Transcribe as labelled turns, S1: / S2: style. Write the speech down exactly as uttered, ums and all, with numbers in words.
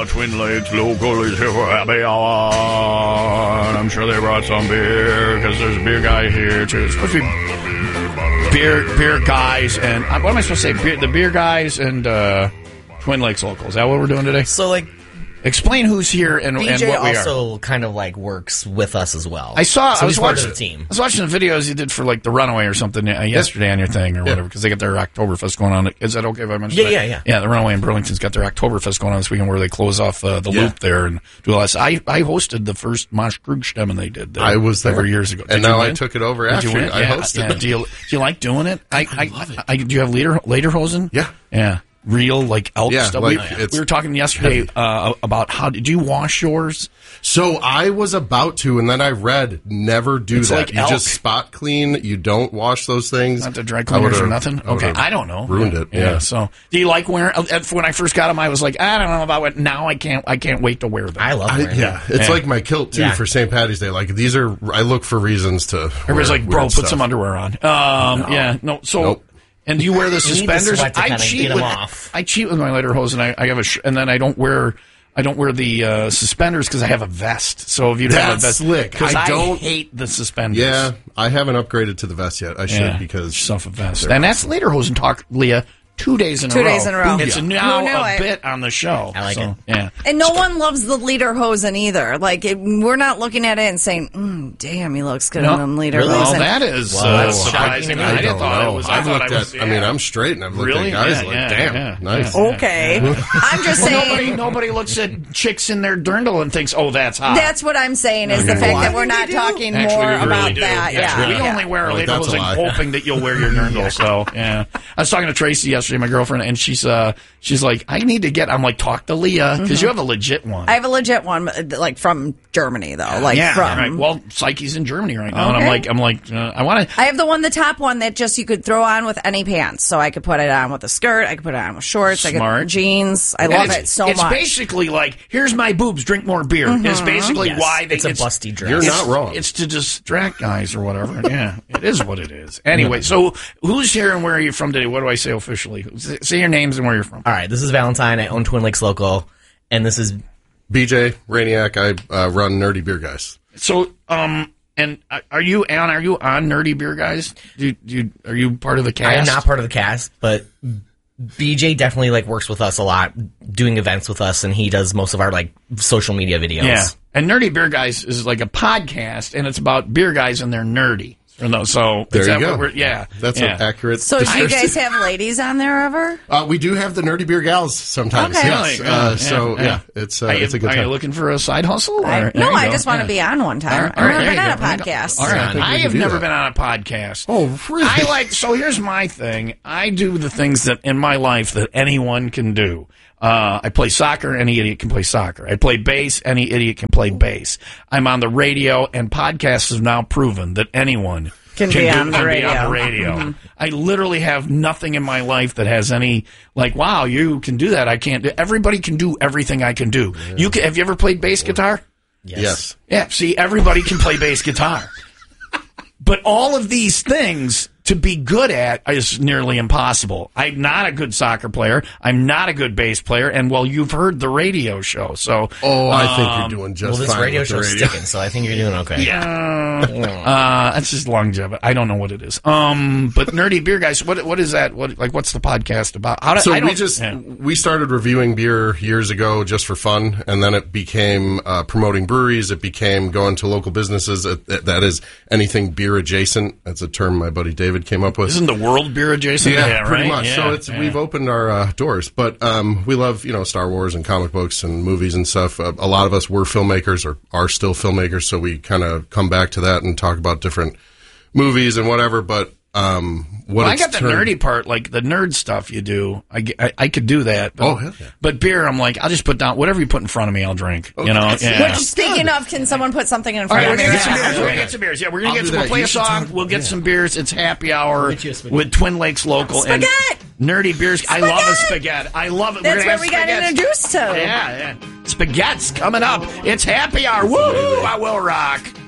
S1: Twin Lakes Local is here for happy hour. And I'm sure they brought some beer because there's a beer guy here too. It's supposed to be beer, beer guys and what am I supposed to say? Beer, the beer guys and uh, Twin Lakes Local. Is that what we're doing today?
S2: So, like,
S1: explain who's here and,
S2: B J
S1: and what we are.
S2: also kind of like works with us as well.
S1: I saw.
S2: So
S1: I was
S2: he's part
S1: watching
S2: of the team.
S1: I was watching the videos you did for like the Runaway or something uh, yesterday on your thing or whatever because they got their Oktoberfest going on. Is that okay if I mention
S2: Yeah,
S1: that?
S2: yeah, yeah.
S1: Yeah, the Runaway in Burlington's got their Oktoberfest going on this weekend where they close off uh, the
S3: Yeah.
S1: loop there and do all that. I I hosted the first Mosh Krugstemmen they did. Uh,
S3: I was there
S1: over years ago,
S3: and
S1: Did you
S3: now I
S1: win?
S3: took it over
S1: Did
S3: after
S1: you win?
S3: I
S1: yeah,
S3: hosted.
S1: Yeah. Do you do you like doing it? I I,
S3: love it.
S1: I, do you have leader lederhosen?
S3: Yeah.
S1: Yeah. Real like elk
S3: Yeah,
S1: stuff.
S3: like,
S1: we,
S3: it's
S1: we were talking yesterday uh, about how did you wash yours?
S3: So I was about to, and then I read never do
S1: It's
S3: that.
S1: like
S3: you
S1: elk.
S3: just spot clean. You don't wash those things.
S1: Not the dry
S3: I
S1: cleaners or
S3: would've-
S1: nothing?
S3: I would've
S1: Okay, I don't know.
S3: Ruined it.
S1: Yeah.
S3: Yeah.
S1: So, do you like wearing? uh, When I first got them, I was like, I don't know about what. Now I can't. I can't wait to wear them.
S2: I love
S3: I,
S2: wearing
S3: yeah,
S2: them.
S3: it's
S1: Yeah.
S3: like my kilt too
S2: Yeah.
S3: for Saint Patty's Day. Like these are, I look for reasons to.
S1: Everybody's
S3: wear
S1: like, bro,
S3: weird
S1: put
S3: stuff.
S1: some underwear on. Um, yeah, no. So,
S3: Nope.
S1: and do you wear the
S2: You need the
S1: suspenders?
S2: sweat to
S1: I
S2: kinda
S1: cheat
S2: get 'em
S1: with.
S2: off.
S1: I cheat with my lederhosen. I, I have a, sh- and then I don't wear. I don't wear the uh, suspenders because I have a vest. So if you have a
S3: That's
S1: vest,
S3: slick.
S1: because
S3: I
S1: I,
S3: don't-
S1: hate the suspenders.
S3: Yeah, I haven't upgraded to the vest yet. I should
S1: Yeah,
S3: because
S1: yourself a vest. And that's lederhosen talk, Leah. Two days in
S4: Two
S1: a row.
S4: days in a row.
S1: It's
S4: Who
S1: now
S4: knew
S1: a
S4: it?
S1: bit on the show.
S2: I like
S1: so,
S2: it.
S1: Yeah.
S4: And no one loves the lederhosen either. Like, it, we're not looking at it and saying, mm, damn, he looks good
S1: No,
S4: in them lederhosen.
S1: really? Well, that is
S2: Wow,
S1: uh,
S2: that's
S1: surprising.
S2: shocking.
S1: I,
S3: I
S1: didn't
S3: don't
S1: thought
S3: know.
S1: it was. I
S3: I've
S1: thought
S3: looked
S1: I was.
S3: at. I mean,
S1: yeah.
S3: I'm straight, and I've looked
S1: Really?
S3: at guys
S1: Yeah,
S3: like,
S1: yeah,
S3: damn,
S1: yeah,
S3: nice.
S1: yeah.
S4: Okay. I'm just
S1: Nobody,
S4: saying.
S1: nobody looks at chicks in their dirndl and thinks, "Oh, that's hot."
S4: That's what I'm saying is the
S3: Okay.
S4: fact
S3: Why?
S4: that we're not talking
S1: Actually,
S4: more
S1: we really
S4: about
S1: do.
S4: that.
S1: Yeah,
S4: Yeah.
S1: we
S4: yeah.
S1: only wear our
S3: Like, that's a
S1: lederhosen
S3: lie.
S1: hoping that you'll wear your dirndl. So, yeah. I was talking to Tracy yesterday, my girlfriend, and she's uh, she's like, "I need to get." I'm like, "Talk to Leah because you have a legit one."
S4: I have a legit one, like from Germany, though. Like
S1: yeah,
S4: from.
S1: right. Well, Psyche's in Germany right now, and I'm
S4: Okay.
S1: like, I'm like, uh, I want to.
S4: I have the one, the top one that just you could throw on with any pants. So I could put it on with a skirt. I could put it on with shorts. I
S1: Smart.
S4: could jeans. I love
S1: it's,
S4: it so
S1: it's
S4: much.
S1: basically like, here's my boobs, drink more beer. It's basically
S2: Yes,
S1: why they.
S2: it's a busty dress.
S3: You're
S1: it's-
S3: not wrong.
S1: It's to distract guys or whatever. Yeah, it is what it is. Anyway, so who's here and where are you from today? What do I say officially? Say say your names and where you're from.
S2: All right, this is Valentine. I own Twin Lakes Local, and this is
S3: B J Rainiac. I uh, run Nerdy Beer Guys.
S1: So, um, and uh, are you on? Are you on Nerdy Beer Guys? Do, do you, are you part of the cast?
S2: I am not part of the cast, but B J definitely like works with us a lot, doing events with us, and he does most of our like social media videos.
S1: Yeah, and Nerdy Beer Guys is like a podcast, and it's about beer guys and they're nerdy. Or no, so
S3: There
S1: is
S3: you
S1: that
S3: go.
S1: what we're, yeah,
S3: That's
S1: yeah.
S3: an accurate.
S4: So do you
S3: description.
S4: guys have ladies on there ever?
S3: Uh, we do have the Nerdy Beer Gals sometimes.
S4: Okay.
S3: Yes.
S1: Really?
S3: Uh,
S1: Yeah,
S3: so
S1: yeah.
S3: yeah, it's uh,
S1: Are you,
S3: it's a good
S1: are
S3: time.
S1: you looking for a side hustle? Or,
S4: I,
S1: there
S4: no,
S1: you
S4: I
S1: go.
S4: just want to
S1: Yeah.
S4: be on one time.
S1: All right,
S4: I've never
S1: there
S4: been
S1: you
S4: on a
S1: go. There you go.
S4: podcast.
S1: All right,
S3: I think
S1: I
S3: we
S1: have
S3: can do
S1: never
S3: that.
S1: been on a podcast.
S3: Oh, really?
S1: I like. So here's my thing. I do the things that in my life that anyone can do. Uh, I play soccer. Any idiot can play soccer. I play bass. Any idiot can play bass. I'm on the radio, and podcasts have now proven that anyone
S4: Can be
S1: do,
S4: on the
S1: can be
S4: radio.
S1: on the radio. I literally have nothing in my life that has any like, wow, you can do that. I can't do. Everybody can do everything I can do. You can, have you ever played bass guitar?
S3: Yes.
S1: Yeah. See, everybody can play bass guitar, but all of these things to be good at is nearly impossible. I'm not a good soccer player. I'm not a good bass player. And well, you've heard the radio show, so
S3: Oh, I think
S1: um,
S3: you're doing just
S2: well, this
S3: fine
S2: radio
S3: with the
S2: show's
S3: radio.
S2: sticking, so I think you're doing okay.
S1: yeah, uh, that's just longevity. I don't know what it is. Um, but Nerdy Beer Guys, what what is that? What like what's the podcast about? How do,
S3: So
S1: I don't,
S3: we just
S1: yeah.
S3: we started reviewing beer years ago just for fun, and then it became uh, promoting breweries. It became going to local businesses. It, it, that is anything beer adjacent. That's a term my buddy David came up with.
S1: Isn't the world beer adjacent?
S3: Yeah, pretty
S1: right?
S3: much.
S1: Yeah,
S3: so it's
S1: yeah.
S3: we've opened our uh, doors, but um, we love you know Star Wars and comic books and movies and stuff. Uh, a lot of us were filmmakers or are still filmmakers, so we kind of come back to that and talk about different movies and whatever. But um, what
S1: Well, I
S3: it's
S1: got the
S3: turned-
S1: nerdy part, like the nerd stuff you do. I, get- I, I could do that. But,
S3: Oh, hell yeah.
S1: But beer, I'm like, I'll just put down whatever you put in front of me, I'll drink. You know,
S3: that's-
S1: yeah.
S4: Which, speaking of, can someone put something in
S1: All
S4: front
S1: right, we're
S4: of me?
S1: gonna get some
S4: Yeah.
S1: beers. We're gonna get some beers. Yeah, we're gonna
S3: I'll
S1: get
S3: do
S1: some. We'll
S3: that.
S1: play
S3: You
S1: a
S3: should
S1: song.
S3: talk-
S1: We'll get
S3: yeah.
S1: some beers. It's happy hour
S2: get you a spaghetti.
S1: with Twin Lakes Local and
S4: Spaghetti!
S1: Nerdy Beers. I love a
S4: Spaghetti!
S1: spaghetti. I love it.
S4: That's
S1: we're gonna
S4: what we
S1: have
S4: got
S1: spaghettis.
S4: introduced to.
S1: Yeah, yeah. Spaghetti's coming up. It's happy hour. Woo! I will rock.